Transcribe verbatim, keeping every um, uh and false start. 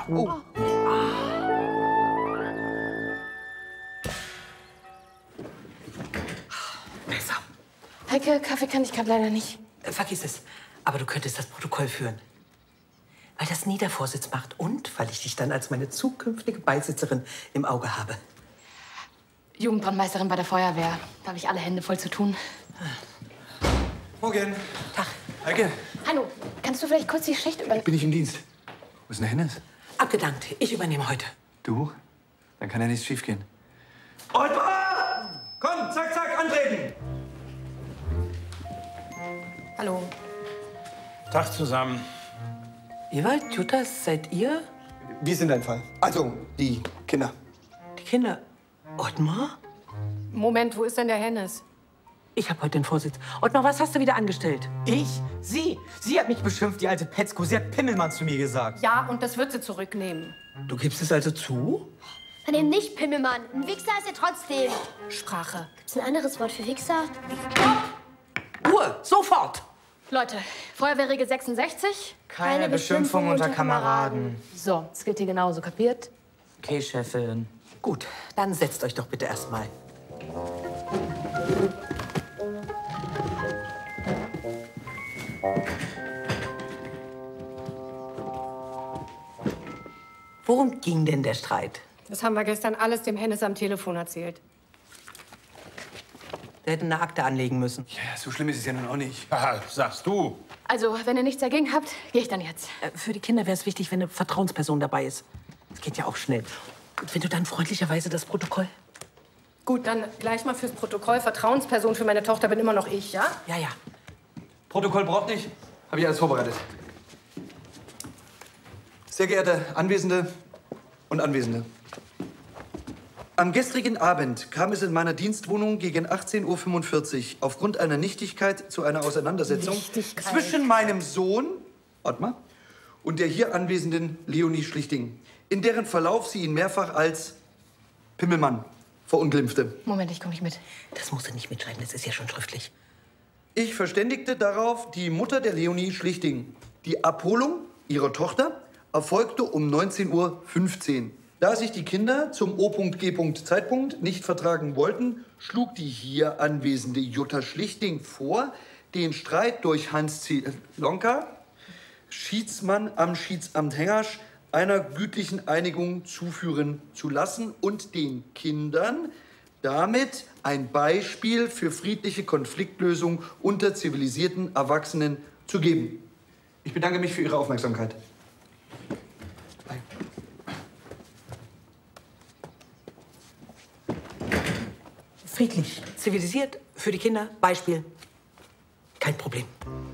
Oh. Besser. Heike, Kaffee kann ich gerade leider nicht. Äh, vergiss es. Aber du könntest das Protokoll führen. Weil das nie der Vorsitz macht und weil ich dich dann als meine zukünftige Beisitzerin im Auge habe. Jugendbrandmeisterin bei der Feuerwehr. Da habe ich alle Hände voll zu tun. Morgen. Tag. Heike. Hallo, kannst du vielleicht kurz die Schicht über... Bin ich im Dienst. Wo ist denn der Hennes? Abgedankt. Ich übernehme heute. Du? Dann kann ja nichts schiefgehen. Ottmar! Komm, zack, zack, antreten! Hallo. Tag zusammen. Ewald, Jutta, seid ihr Wir sind ein Fall. Also, die Kinder. die Kinder? Ottmar? Moment, wo ist denn der Hennes? Ich habe heute den Vorsitz. Ottmar, was hast du wieder angestellt? Ich? Sie? Sie hat mich beschimpft, die alte Petzko. Sie hat Pimmelmann zu mir gesagt. Ja, und das wird sie zurücknehmen. Du gibst es also zu? Von dem nicht Pimmelmann. Ein Wichser ist er trotzdem. Sprache. Gibt's ein anderes Wort für Wichser? Ruhe! Sofort! Leute, Feuerwehrregel sechsundsechzig. Keine Beschimpfung unter Kameraden. So, das gilt hier genauso, kapiert? Okay, Chefin. Gut, dann setzt euch doch bitte erst mal. Worum ging denn der Streit? Das haben wir gestern alles dem Hennes am Telefon erzählt. Der hätte eine Akte anlegen müssen. Ja, so schlimm ist es ja nun auch nicht. Haha, sagst du. Also, wenn ihr nichts dagegen habt, gehe ich dann jetzt. Äh, Für die Kinder wäre es wichtig, wenn eine Vertrauensperson dabei ist. Das geht ja auch schnell. Und wenn du dann freundlicherweise das Protokoll... Gut, dann gleich mal fürs Protokoll. Vertrauensperson für meine Tochter bin immer noch ich, ja? Ja, ja. Protokoll braucht nicht. Habe ich alles vorbereitet. Sehr geehrte Anwesende und Anwesende. Am gestrigen Abend kam es in meiner Dienstwohnung gegen achtzehn Uhr fünfundvierzig aufgrund einer Nichtigkeit zu einer Auseinandersetzung Nichtigkeit. zwischen meinem Sohn, Ottmar, und der hier anwesenden Leonie Schlichting, in deren Verlauf sie ihn mehrfach als Pimmelmann verunglimpfte. Moment, ich komme nicht mit. Das musst du nicht mitschreiben, das ist ja schon schriftlich. Ich verständigte darauf die Mutter der Leonie Schlichting. Die Abholung ihrer Tochter erfolgte um neunzehn Uhr fünfzehn. Da sich die Kinder zum O G Zeitpunkt nicht vertragen wollten, schlug die hier anwesende Jutta Schlichting vor, den Streit durch Hans C. Lonka, Schiedsmann am Schiedsamt Hengersch, einer gütlichen Einigung zuführen zu lassen und den Kindern damit ein Beispiel für friedliche Konfliktlösung unter zivilisierten Erwachsenen zu geben. Ich bedanke mich für Ihre Aufmerksamkeit. Friedlich, zivilisiert, für die Kinder, Beispiel. Kein Problem.